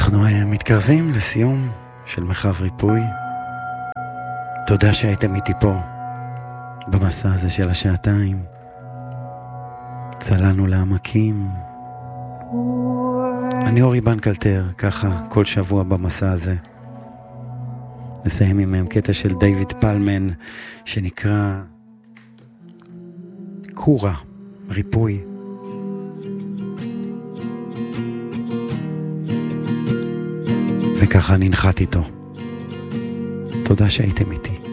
אנחנו מתקרבים לסיום של מרחב ריפוי. תודה שהייתם איתי פה במסע הזה של השעתיים. צללנו לעמקים. אני אורי בנקלטר, ככה כל שבוע במסע הזה. נסיים עם קטע של דיוויד פלמן שנקרא קורה, ריפוי. וככה ננחת איתו. תודה שהייתם איתי.